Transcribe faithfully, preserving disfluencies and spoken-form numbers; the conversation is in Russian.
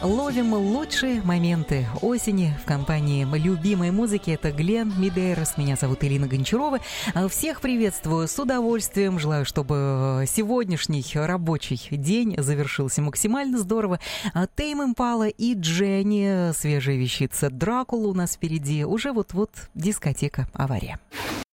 ловим лучшие моменты осени в компании любимой музыки. Это Глен Медейрос. Меня зовут Ирина Гончарова. Всех приветствую с удовольствием. Желаю, чтобы сегодняшний рабочий день завершился максимально здорово. Тейм Импала и Дженни. Свежая вещица Дракула у нас впереди. Уже вот-вот дискотека «Авария».